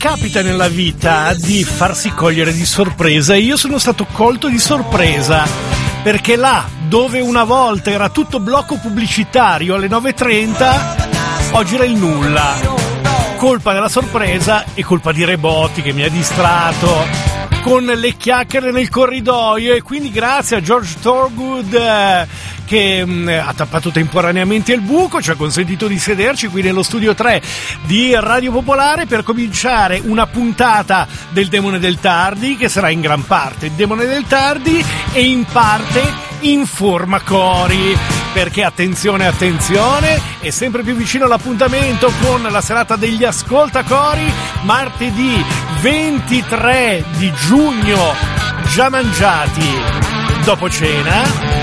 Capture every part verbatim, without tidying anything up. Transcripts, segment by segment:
capita nella vita di farsi cogliere di sorpresa, e io sono stato colto di sorpresa perché là dove una volta era tutto blocco pubblicitario alle nove e trenta, oggi era il nulla. Colpa della sorpresa e colpa di Rebotti che mi ha distratto con le chiacchiere nel corridoio, e quindi grazie a George Thorogood eh, che mh, ha tappato temporaneamente il buco, ci ha consentito di sederci qui nello studio tre di Radio Popolare per cominciare una puntata del Demone del Tardi, che sarà in gran parte il Demone del Tardi e in parte Informa Cori, perché attenzione attenzione, è sempre più vicino l'appuntamento con la serata degli Ascoltacori, martedì ventitré di giugno, già mangiati dopo cena.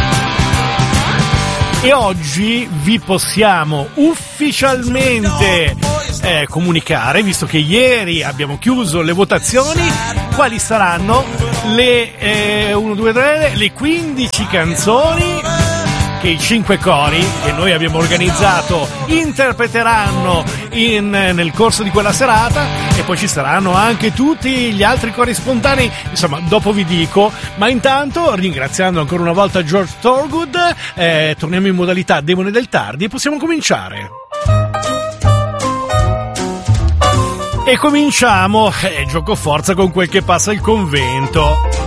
E oggi vi possiamo ufficialmente eh, comunicare, visto che ieri abbiamo chiuso le votazioni, quali saranno le eh, uno, due, tre, le quindici canzoni che i cinque cori che noi abbiamo organizzato interpreteranno in, nel corso di quella serata, e poi ci saranno anche tutti gli altri cori spontanei, insomma dopo vi dico, ma intanto ringraziando ancora una volta George Thorogood eh, torniamo in modalità Demone del Tardi e possiamo cominciare. E cominciamo, eh, gioco forza con quel che passa il convento.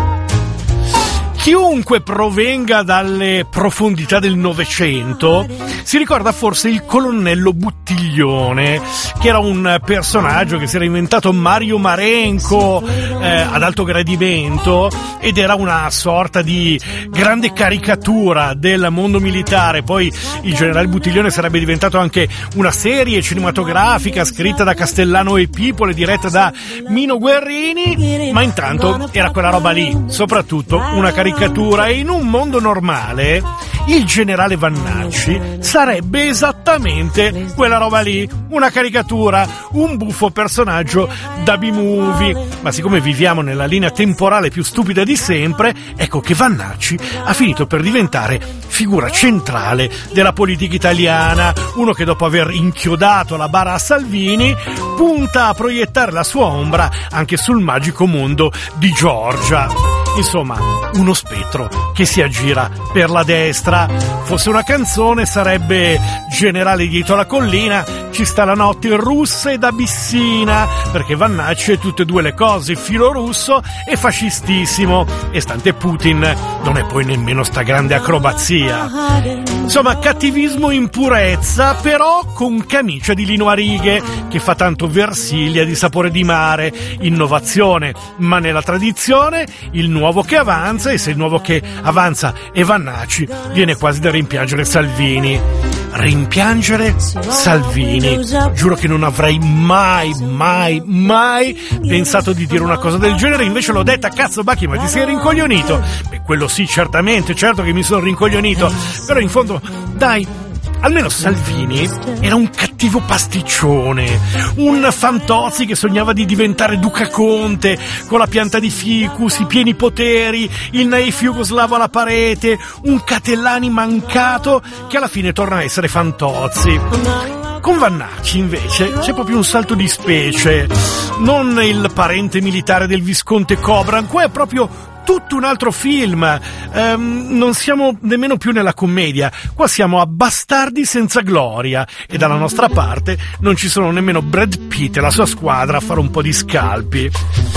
Chiunque provenga dalle profondità del Novecento si ricorda forse il colonnello Buttiglione, che era un personaggio che si era inventato Mario Marenco eh, ad alto gradimento, ed era una sorta di grande caricatura del mondo militare. Poi il generale Buttiglione sarebbe diventato anche una serie cinematografica scritta da Castellano e Pipolo e diretta da Mino Guerrini, ma intanto era quella roba lì, soprattutto una caricatura. E in un mondo normale il generale Vannacci sarebbe esattamente quella roba lì, una caricatura, un buffo personaggio da B-movie. Ma siccome viviamo nella linea temporale più stupida di sempre, ecco che Vannacci ha finito per diventare figura centrale della politica italiana, uno che dopo aver inchiodato la bara a Salvini punta a proiettare la sua ombra anche sul magico mondo di Giorgia. Insomma, uno spettro che si aggira per la destra. Fosse una canzone sarebbe Generale dietro la collina, ci sta la notte russa ed abissina, perché Vannacci è tutte e due le cose, filorusso e fascistissimo, e stante Putin non è poi nemmeno sta grande acrobazia. Insomma, cattivismo in purezza, però con camicia di lino a righe, che fa tanto Versiglia di sapore di mare. Innovazione, ma nella tradizione, il nuovo che avanza, e se il nuovo che avanza è Vannacci, viene quasi da rimpiangere Salvini. Rimpiangere Salvini. Giuro che non avrei mai, mai, mai pensato di dire una cosa del genere, invece l'ho detta. Cazzo Bacchi, ma ti sei rincoglionito? Beh, quello sì, certamente, certo che mi sono rincoglionito, però in fondo, dai, almeno Salvini era un cattivo pasticcione, un Fantozzi che sognava di diventare Duca Conte con la pianta di ficus, i pieni poteri, il naif jugoslavo alla parete, un Catellani mancato che alla fine torna a essere Fantozzi. Con Vannacci invece c'è proprio un salto di specie, non il parente militare del Visconte Cobran, qua è proprio tutto un altro film. Um, non siamo nemmeno più nella commedia, qua siamo a bastardi senza gloria, e dalla nostra parte non ci sono nemmeno Brad Pitt e la sua squadra a fare un po' di scalpi.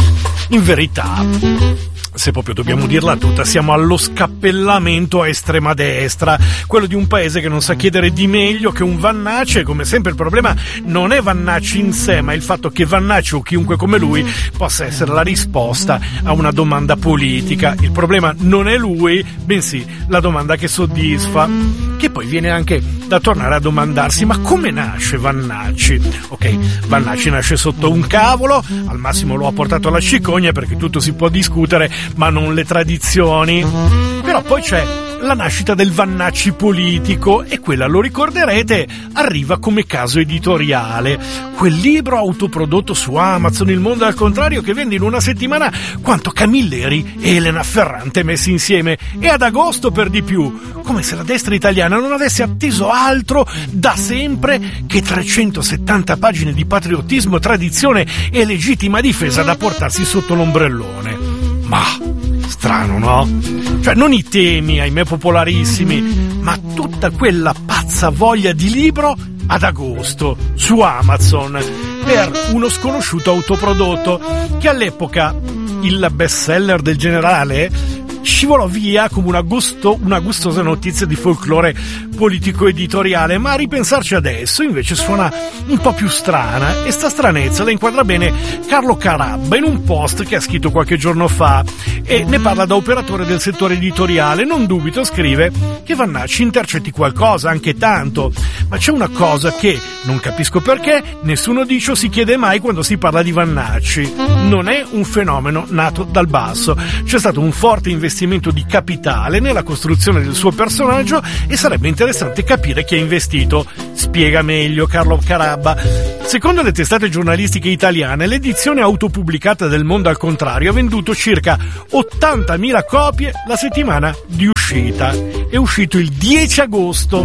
In verità, se proprio dobbiamo dirla tutta, siamo allo scappellamento a estrema destra, quello di un paese che non sa chiedere di meglio che un Vannacci, e come sempre il problema non è Vannacci in sé, ma il fatto che Vannacci o chiunque come lui possa essere la risposta a una domanda politica. Il problema non è lui, bensì la domanda che soddisfa, che poi viene anche da tornare a domandarsi: ma come nasce Vannacci? Ok, Vannacci nasce sotto un cavolo, al massimo lo ha portato alla cicogna, perché tutto si può discutere ma non le tradizioni. Però poi c'è la nascita del Vannacci politico, e quella, lo ricorderete, arriva come caso editoriale. Quel libro autoprodotto su Amazon, Il mondo al contrario, che vende in una settimana quanto Camilleri e Elena Ferrante messi insieme, e ad agosto per di più, come se la destra italiana non avesse atteso altro da sempre che trecentosettanta pagine di patriottismo, tradizione e legittima difesa da portarsi sotto l'ombrellone. Ma strano, no? Cioè, non i temi, ahimè, popolarissimi, ma tutta quella pazza voglia di libro ad agosto su Amazon per uno sconosciuto autoprodotto che all'epoca, il bestseller del generale, scivolò via come una, gusto, una gustosa notizia di folklore politico-editoriale, ma a ripensarci adesso invece suona un po' più strana, e sta stranezza la inquadra bene Carlo Carabba in un post che ha scritto qualche giorno fa, e ne parla da operatore del settore editoriale. Non dubito, scrive, che Vannacci intercetti qualcosa, anche tanto, ma c'è una cosa che non capisco perché nessuno dice o si chiede mai quando si parla di Vannacci: non è un fenomeno nato dal basso, c'è stato un forte investimento di capitale nella costruzione del suo personaggio, e sarebbe interessante capire chi ha investito. Spiega meglio Carlo Carabba. Secondo le testate giornalistiche italiane, l'edizione autopubblicata del Mondo al contrario ha venduto circa ottantamila copie la settimana di uscita. È uscito il dieci agosto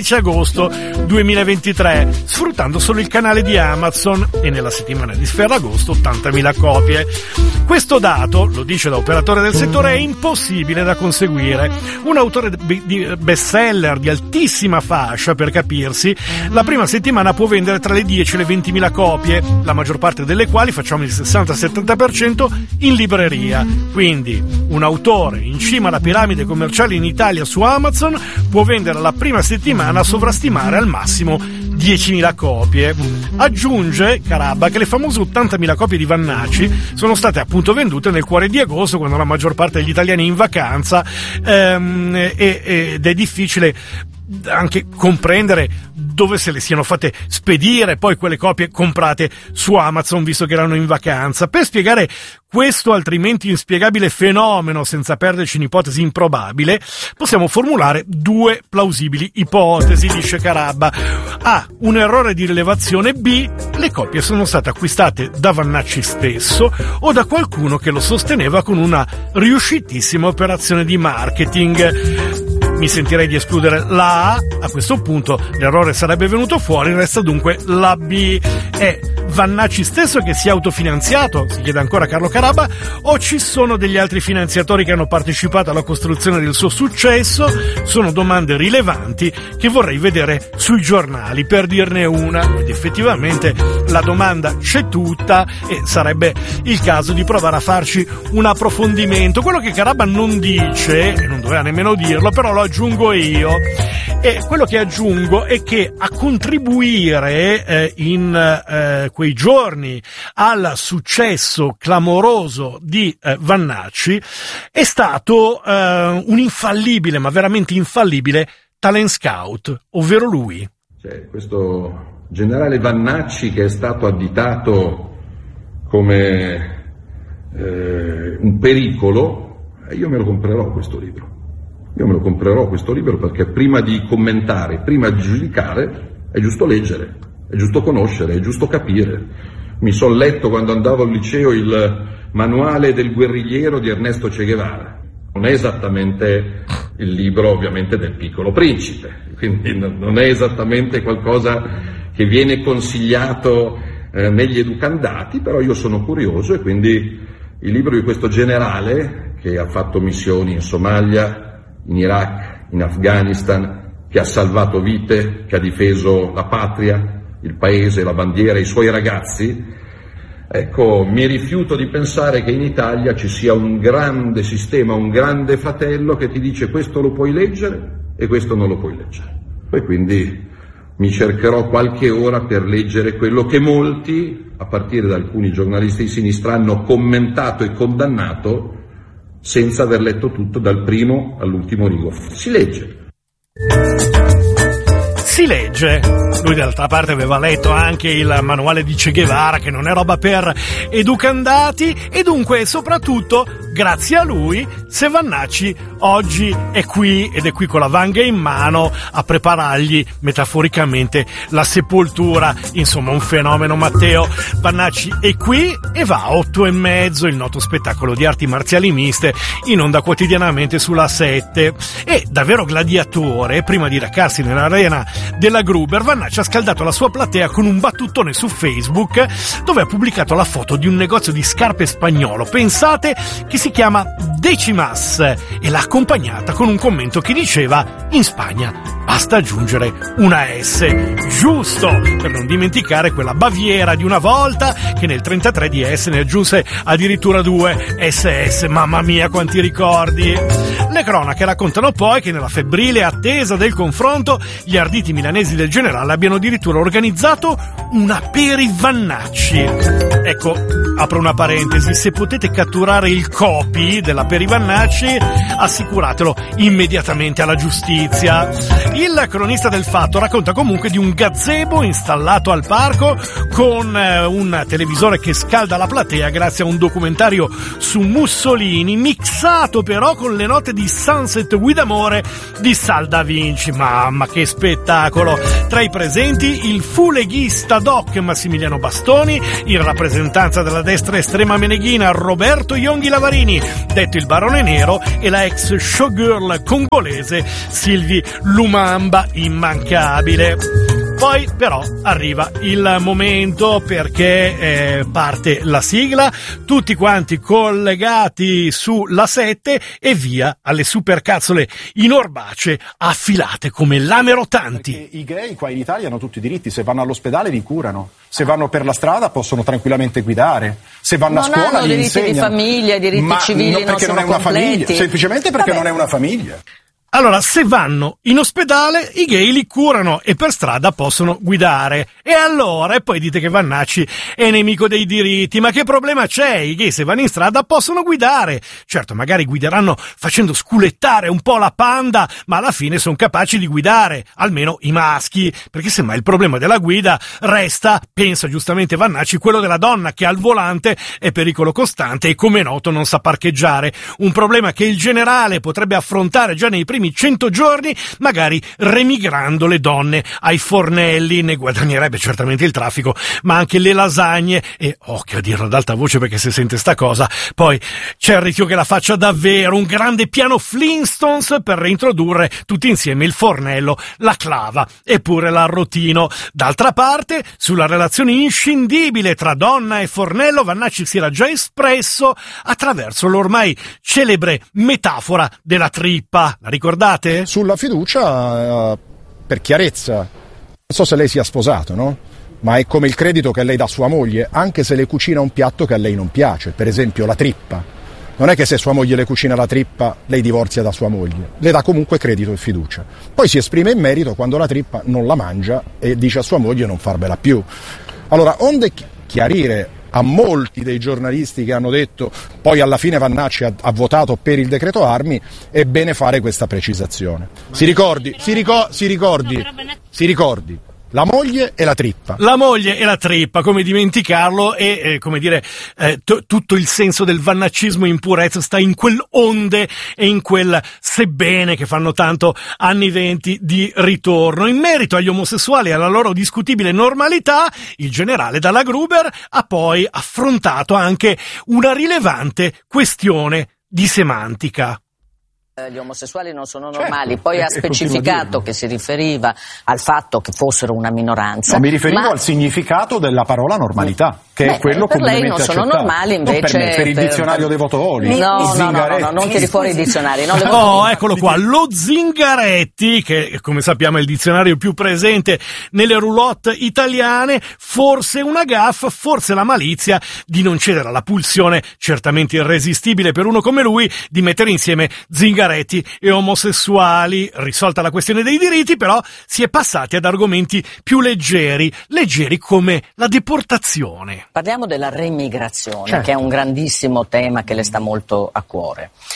duemilaventitré, sfruttando solo il canale di Amazon, e nella settimana di Ferragosto ottantamila copie. Questo dato, lo dice da operatore del settore, è impossibile da conseguire. Un autore di bestseller di altissima fascia, per capirsi, la prima settimana può vendere tra le dieci e le ventimila copie, la maggior parte delle quali, facciamo il sessanta settanta per cento, in libreria. Quindi un autore in cima alla piramide commerciale in Italia su Amazon può vendere la prima settimana a sovrastimare al massimo diecimila copie. Aggiunge Carabba che le famose ottantamila copie di Vannacci sono state appunto vendute nel cuore di agosto, quando la maggior parte degli italiani è in vacanza, ehm, e, ed è difficile anche comprendere dove se le siano fatte spedire poi quelle copie comprate su Amazon, visto che erano in vacanza. Per spiegare questo altrimenti inspiegabile fenomeno senza perderci in ipotesi improbabile, possiamo formulare due plausibili ipotesi, dice Carabba. A. Un errore di rilevazione. B. Le copie sono state acquistate da Vannacci stesso o da qualcuno che lo sosteneva con una riuscitissima operazione di marketing. Mi sentirei di escludere la A, a questo punto l'errore sarebbe venuto fuori, resta dunque la B. È Vannacci stesso che si è autofinanziato, si chiede ancora Carlo Carabba, o ci sono degli altri finanziatori che hanno partecipato alla costruzione del suo successo? Sono domande rilevanti che vorrei vedere sui giornali, per dirne una. Ed effettivamente la domanda c'è tutta, e sarebbe il caso di provare a farci un approfondimento. Quello che Carabba non dice, e non doveva nemmeno dirlo, però lo aggiungo io, e quello che aggiungo è che a contribuire eh, in eh, quei giorni al successo clamoroso di eh, Vannacci è stato eh, un infallibile, ma veramente infallibile, talent scout, ovvero lui. C'è questo generale Vannacci che è stato additato come eh, un pericolo, e io me lo comprerò questo libro. Io me lo comprerò questo libro perché prima di commentare, prima di giudicare, è giusto leggere, è giusto conoscere, è giusto capire. Mi sono letto quando andavo al liceo il manuale del guerrigliero di Ernesto Che Guevara. Non è esattamente il libro, ovviamente, del Piccolo Principe, quindi non è esattamente qualcosa che viene consigliato eh, negli educandati, però io sono curioso, e quindi il libro di questo generale che ha fatto missioni in Somalia, in Iraq, in Afghanistan, che ha salvato vite, che ha difeso la patria, il paese, la bandiera, i suoi ragazzi. Ecco, mi rifiuto di pensare che in Italia ci sia un grande sistema, un grande fratello che ti dice questo lo puoi leggere e questo non lo puoi leggere. E quindi mi cercherò qualche ora per leggere quello che molti, a partire da alcuni giornalisti di sinistra, hanno commentato e condannato senza aver letto tutto dal primo all'ultimo rigo. Si legge. si legge. Lui d'altra parte aveva letto anche il manuale di Che Guevara, che non è roba per educandati, e dunque soprattutto grazie a lui Se Vannacci oggi è qui, ed è qui con la vanga in mano a preparargli metaforicamente la sepoltura. Insomma, un fenomeno. Matteo Vannacci è qui e va a otto e mezzo, il noto spettacolo di arti marziali miste in onda quotidianamente sulla sette. E davvero gladiatore, prima di recarsi nell'arena della Gruber, Vannacci ha scaldato la sua platea con un battutone su Facebook dove ha pubblicato la foto di un negozio di scarpe spagnolo, pensate, che si chiama Decimas, e l'ha accompagnata con un commento che diceva: in Spagna basta aggiungere una S, giusto, per non dimenticare quella Baviera di una volta che nel trentatré di S ne aggiunse addirittura due, S S, mamma mia quanti ricordi. Le cronache raccontano poi che nella febbrile attesa del confronto gli arditi milanesi del generale abbiano addirittura organizzato una per i Vannacci. Ecco, apro una parentesi, se potete catturare il copy della per i Vannacci assicuratelo immediatamente alla giustizia. Il cronista del fatto racconta comunque di un gazebo installato al parco con un televisore che scalda la platea grazie a un documentario su Mussolini, mixato però con le note di Sunset with Amore di Sal Da Vinci. Mamma che spettacolo! Tra i presenti il fu leghista doc Massimiliano Bastoni, in rappresentanza della destra estrema meneghina Roberto Yonghi Lavarini, detto il Barone Nero, e la ex showgirl congolese Sylvie Lumumba, immancabile. Poi però arriva il momento, perché eh, parte la sigla, tutti quanti collegati sulla sette e via alle supercazzole in orbace affilate come lame rotanti. Perché i gay qua in Italia hanno tutti i diritti, se vanno all'ospedale li curano, se vanno per la strada possono tranquillamente guidare, se vanno non a scuola hanno li diritti insegnano. Di famiglia, i diritti Ma civili no, non perché sono non è una completi. famiglia, semplicemente perché Vabbè. non è una famiglia. Allora, se vanno in ospedale, i gay li curano e per strada possono guidare. E allora, e poi dite che Vannacci è nemico dei diritti, ma che problema c'è? I gay se vanno in strada possono guidare. Certo, magari guideranno facendo sculettare un po' la panda, ma alla fine sono capaci di guidare, almeno i maschi, perché semmai il problema della guida resta, pensa giustamente Vannacci, quello della donna che al volante è pericolo costante e come è noto non sa parcheggiare. Un problema che il generale potrebbe affrontare già nei primi cento giorni, magari remigrando le donne ai fornelli. Ne guadagnerebbe certamente il traffico, ma anche le lasagne, e occhio a dirlo ad alta voce perché se sente sta cosa poi c'è il rischio che la faccia davvero. Un grande piano Flintstones per reintrodurre tutti insieme il fornello, la clava e pure l'arrotino. D'altra parte, sulla relazione inscindibile tra donna e fornello Vannacci si era già espresso attraverso l'ormai celebre metafora della trippa. La ricordate? Sulla fiducia, eh, per chiarezza, non so se lei sia sposato, no? Ma è come il credito che lei dà a sua moglie, anche se le cucina un piatto che a lei non piace, per esempio la trippa. Non è che se sua moglie le cucina la trippa, lei divorzia da sua moglie, le dà comunque credito e fiducia. Poi si esprime in merito quando la trippa non la mangia e dice a sua moglie non farvela più. Allora, onde chiarire a molti dei giornalisti che hanno detto poi alla fine Vannacci ha, ha votato per il decreto armi, è bene fare questa precisazione. Si ricordi, si, ricor- si ricordi, si ricordi, la moglie e la trippa. La moglie e la trippa, come dimenticarlo, e eh, come dire, eh, t- tutto il senso del vannaccismo in purezza sta in quel onde e in quel sebbene che fanno tanto anni venti di ritorno. In merito agli omosessuali e alla loro discutibile normalità, il generale Dalla Gruber ha poi affrontato anche una rilevante questione di semantica. Gli omosessuali non sono normali, certo, poi ha specificato che si riferiva al fatto che fossero una minoranza. No, mi riferivo ma... al significato della parola normalità, che Beh, è quello per lei non accettato. sono normali, invece non per, me, per il per... dizionario dei Votooli. No, no, no, no, no, non tiri fuori i dizionari. No, oh, eccolo qua, lo Zingaretti, che come sappiamo è il dizionario più presente nelle roulotte italiane, forse una gaffa, forse la malizia di non cedere alla pulsione certamente irresistibile per uno come lui di mettere insieme Zingaretti e omosessuali. Risolta la questione dei diritti, però si è passati ad argomenti più leggeri, leggeri come la deportazione. Parliamo della remigrazione, certo, che è un grandissimo tema che le sta molto a cuore.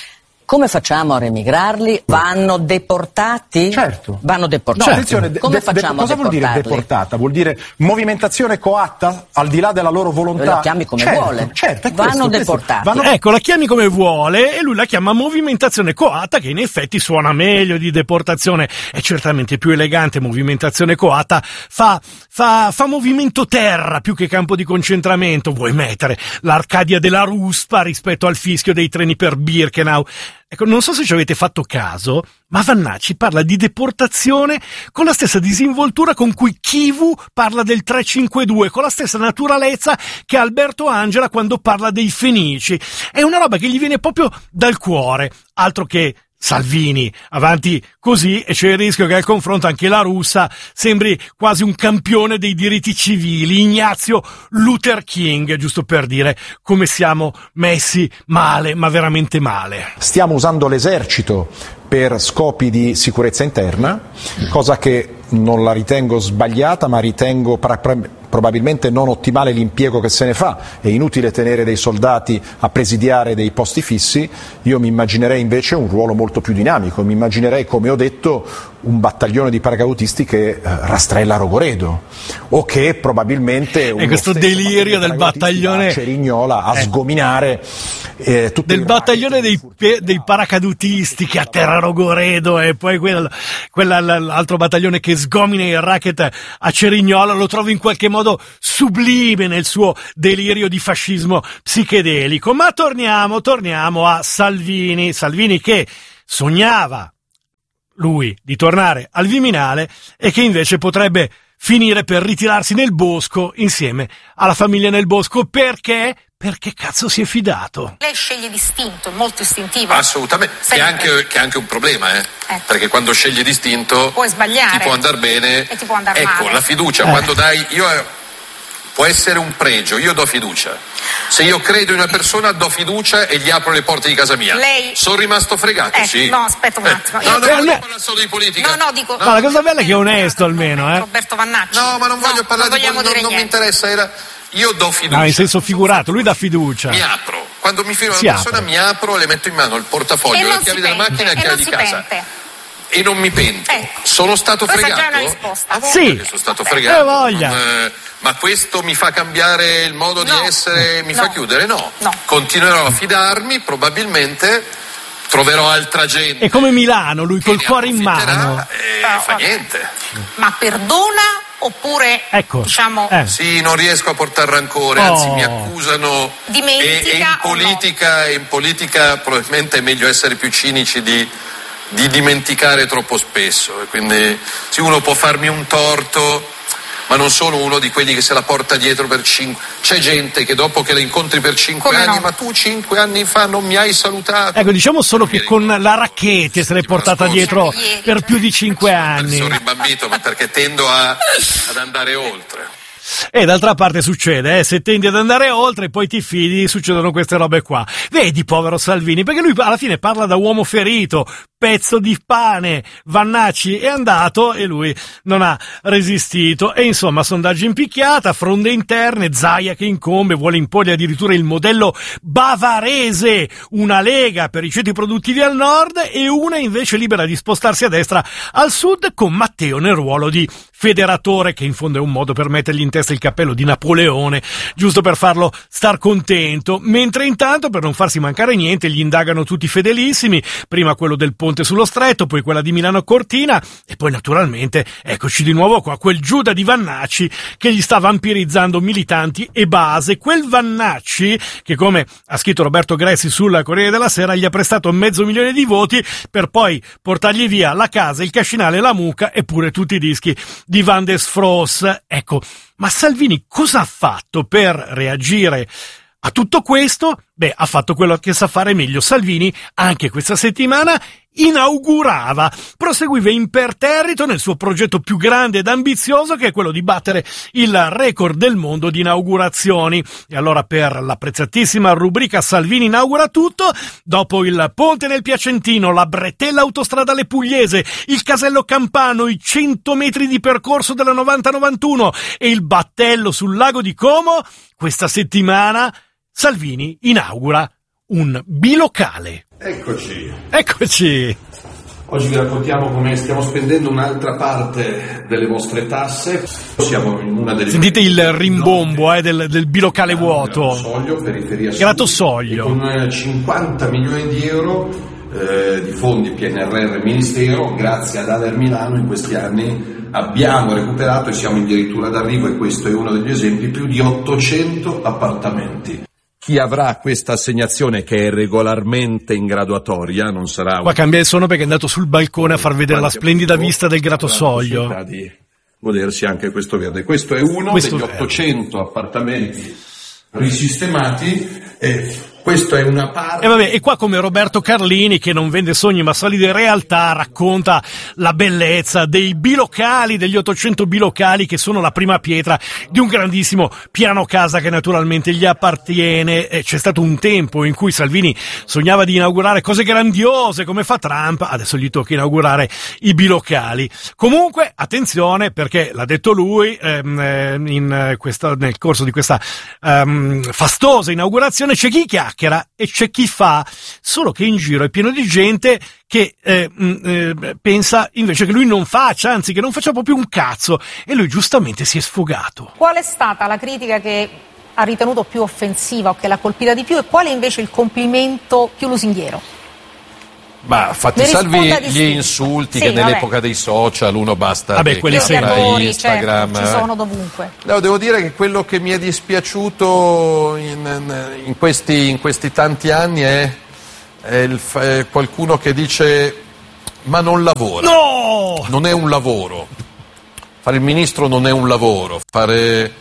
come facciamo a remigrarli? Vanno deportati? Certo. Vanno deportati. No, attenzione, come de- facciamo de- cosa a vuol dire deportarli? deportata? Vuol dire movimentazione coatta al di là della loro volontà? La chiami come certo, vuole. Certo, è Vanno questo, deportati. Questo. Vanno... Ecco, la chiami come vuole e lui la chiama movimentazione coatta, che in effetti suona meglio di deportazione, è certamente più elegante. Movimentazione coatta fa, fa, fa movimento terra più che campo di concentramento. Vuoi mettere l'Arcadia della Ruspa rispetto al fischio dei treni per Birkenau? Ecco, non so se ci avete fatto caso, ma Vannacci parla di deportazione con la stessa disinvoltura con cui Kivu parla del tre cinque due, con la stessa naturalezza che Alberto Angela quando parla dei Fenici. È una roba che gli viene proprio dal cuore, altro che Salvini, avanti così e c'è il rischio che al confronto anche la russa sembri quasi un campione dei diritti civili, Ignazio Luther King, giusto per dire come siamo messi male, ma veramente male. Stiamo usando l'esercito per scopi di sicurezza interna, cosa che non la ritengo sbagliata, ma ritengo pra- pra- probabilmente non ottimale l'impiego che se ne fa. È inutile tenere dei soldati a presidiare dei posti fissi. Io mi immaginerei invece un ruolo molto più dinamico, mi immaginerei, come ho detto, un battaglione di paracautisti che eh, rastrella Rogoredo, o che probabilmente e questo delirio del battaglione a Cerignola a eh. sgominare eh, tutti del battaglione dei, pe- dei paracadutisti che atterra Rogoredo, e poi quel, quell'altro battaglione che sgomina il racket a Cerignola. Lo trovo in qualche modo sublime nel suo delirio di fascismo psichedelico. Ma torniamo, torniamo a Salvini, Salvini che sognava lui di tornare al Viminale e che invece potrebbe finire per ritirarsi nel bosco insieme alla famiglia nel bosco. Perché? Perché cazzo si è fidato? Lei sceglie distinto, è molto istintivo. Assolutamente, che è, anche, che è anche un problema, eh? eh. Perché quando scegli distinto puoi sbagliare, ti può andare bene e ti può andare ecco, male. La fiducia, eh. quando dai, io può essere un pregio, io do fiducia. Se io credo in una persona do fiducia e gli apro le porte di casa mia. Lei... Sono rimasto fregato, eh, sì. No, aspetta un attimo. Eh. No, io non credo... voglio parlare solo di politica. No, no, dico... No, la cosa bella è che è onesto almeno, eh. Roberto Vannacci. No, ma non voglio no, parlare non di politica, non, non mi interessa, era... Io do fiducia. No, in senso figurato, lui dà fiducia. Mi apro. Quando mi firma si una persona apre. mi apro, le metto in mano il portafoglio, la chiave della macchina e la chiave di casa. Pente. E non mi pento. Ecco. Sono stato Questa fregato. Già è una risposta. Ah, sì. Sono stato Vabbè. fregato. Eh, voglia. Non, eh, ma questo mi fa cambiare il modo no. di essere, mi no. fa chiudere? No. no. Continuerò a fidarmi, probabilmente troverò altra gente. È come Milano, lui col cuore in mano. E no, fa vabbè. niente. Ma perdona oppure ecco. diciamo eh. Sì, non riesco a portare rancore, oh. anzi mi accusano. Dimentica e, e in politica, no? in politica probabilmente è meglio essere più cinici di, di dimenticare troppo spesso. E quindi sì, uno può farmi un torto, ma non sono uno di quelli che se la porta dietro per cinque. C'è gente che dopo che la incontri per cinque Come anni, no? ma tu cinque anni fa non mi hai salutato. Ecco, diciamo solo che con la Racchetti se l'è portata dietro per più di cinque anni. Sono rimbambito, ma perché tendo a, ad andare oltre. E d'altra parte succede, eh, se tendi ad andare oltre e poi ti fidi, succedono queste robe qua. Vedi, povero Salvini, perché lui alla fine parla da uomo ferito, pezzo di pane. Vannacci è andato e lui non ha resistito. E insomma, sondaggi in picchiata, fronde interne, Zaia che incombe, vuole imporre addirittura il modello bavarese, una lega per i ceti produttivi al nord e una invece libera di spostarsi a destra al sud, con Matteo nel ruolo di federatore, che in fondo è un modo per mettergli in testa il cappello di Napoleone, giusto per farlo star contento, mentre intanto, per non farsi mancare niente, gli indagano tutti fedelissimi, prima quello del Ponte sullo Stretto, poi quella di Milano Cortina, e poi naturalmente, eccoci di nuovo qua, quel Giuda di Vannacci che gli sta vampirizzando militanti e base, quel Vannacci che, come ha scritto Roberto Gressi sulla Corriere della Sera, gli ha prestato mezzo milione di voti per poi portargli via la casa, il cascinale, la mucca e pure tutti i dischi di Van der Sfroos. Ecco, ma Salvini cosa ha fatto per reagire a tutto questo? Beh, ha fatto quello che sa fare meglio. Salvini, anche questa settimana, inaugurava, proseguiva imperterrito nel suo progetto più grande ed ambizioso, che è quello di battere il record del mondo di inaugurazioni. E allora, per l'apprezzatissima rubrica Salvini inaugura tutto, dopo il ponte nel Piacentino, la bretella autostradale pugliese, il casello campano, i cento metri di percorso della novanta novantuno e il battello sul lago di Como, questa settimana Salvini inaugura un bilocale. Eccoci. Eccoci. Oggi vi raccontiamo come stiamo spendendo un'altra parte delle vostre tasse. Siamo in una delle... Sentite il rimbombo eh, del, del bilocale vuoto. Soglio, periferia Grato sud, Soglio. Con cinquanta milioni di euro eh, di fondi P N R R Ministero, grazie ad Ader Milano in questi anni abbiamo recuperato e siamo addirittura d'arrivo, e questo è uno degli esempi, più di ottocento appartamenti. Chi avrà questa assegnazione, che è regolarmente in graduatoria, non sarà... Qua cambia il suono perché è andato sul balcone a far vedere la splendida vista del Grato Soglio. Di godersi anche questo verde. Questo è uno questo degli verde. ottocento appartamenti risistemati, e questo è una parte... E vabbè, e qua come Roberto Carlini, che non vende sogni ma solide realtà, racconta la bellezza dei bilocali, degli ottocento bilocali che sono la prima pietra di un grandissimo piano casa che naturalmente gli appartiene. E c'è stato un tempo in cui Salvini sognava di inaugurare cose grandiose come fa Trump, adesso gli tocca inaugurare i bilocali. Comunque, attenzione, perché l'ha detto lui ehm, in questa, nel corso di questa ehm, fastosa inaugurazione, c'è chi chiacchiera e c'è chi fa, solo che in giro è pieno di gente che eh, eh, pensa invece che lui non faccia, anzi che non faccia proprio un cazzo, e lui giustamente si è sfogato. Qual è stata la critica che ha ritenuto più offensiva o che l'ha colpita di più, e quale invece il complimento più lusinghiero? Ma fatti Mi salvi risponda gli di sì. insulti Sì, che vabbè. nell'epoca dei social uno basta Vabbè, che quelli Gli sempre apra errori, Instagram. certo, ci sono dovunque. No, devo dire che quello che mi è dispiaciuto in, in, questi, in questi tanti anni è, è, il, è qualcuno che dice ma non lavora. No! Non è un lavoro. Fare il ministro non è un lavoro. Fare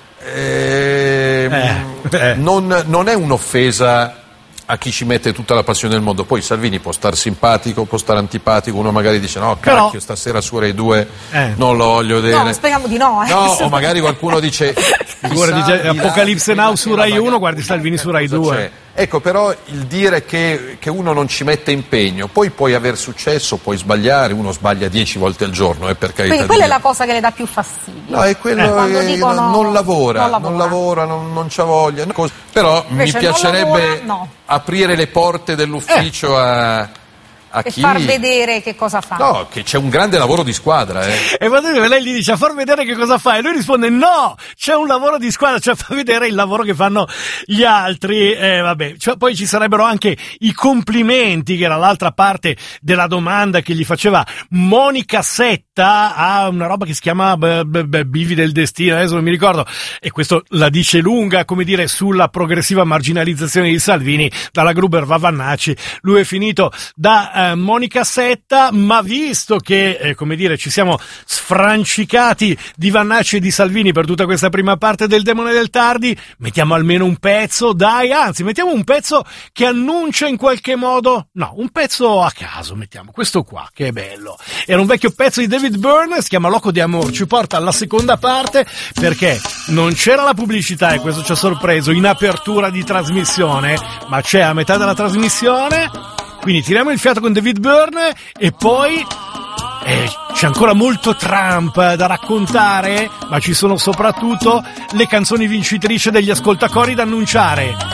eh, Eh, eh. Non, non è un'offesa a chi ci mette tutta la passione del mondo. Poi Salvini può star simpatico, può stare antipatico, uno magari dice no, cacchio, Però... stasera su Rai due Eh. non lo voglio vedere. No, speriamo di no. Eh. No, o magari qualcuno dice Guarda, chissà, dice, di là, Apocalipse quella Now su sera Rai uno, magari- guardi Salvini su Rai cosa due. c'è. Ecco, però il dire che, che uno non ci mette impegno, poi puoi aver successo, puoi sbagliare, uno sbaglia dieci volte al giorno, eh, per carità Quindi di quella è Dio. la cosa che le dà più fastidio. No, è quello Eh. Quando che dicono non, non lavora, non non lavora. lavora, non, non c'ha voglia. Cos- Però Invece mi non piacerebbe lavora, no. aprire le porte dell'ufficio a, a E chi... far vedere che cosa fa. No, che c'è un grande lavoro di squadra, eh. E guardate, lei gli dice a far vedere che cosa fa, e lui risponde no, c'è un lavoro di squadra, cioè fa vedere il lavoro che fanno gli altri. E vabbè, cioè, poi ci sarebbero anche i complimenti, che era l'altra parte della domanda che gli faceva Monica Setta a una roba che si chiama b- b- b- Bivi del Destino, adesso non mi ricordo, e questo la dice lunga, come dire, sulla progressiva marginalizzazione di Salvini. Dalla Gruber va Vannacci, lui è finito da eh, Monica Setta, ma visto che, eh, come dire, ci siamo sfrancicati di Vannacci e di Salvini per tutta questa prima parte del Demone del Tardi, mettiamo almeno un pezzo, dai, anzi, mettiamo un pezzo che annuncia in qualche modo, no, un pezzo a caso, mettiamo questo qua, che è bello. Era un vecchio pezzo di David Byrne, si chiama Loco di Amor, ci porta alla seconda parte, perché non c'era la pubblicità, e questo ci ha sorpreso, in apertura di trasmissione, ma c'è a metà della trasmissione. Quindi tiriamo il fiato con David Byrne e poi eh, c'è ancora molto Trump da raccontare, ma ci sono soprattutto le canzoni vincitrici degli ascoltacori da annunciare.